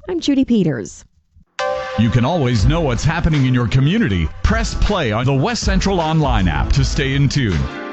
I'm Judy Peters. You can always know what's happening in your community. Press play on the West Central Online app to stay in tune.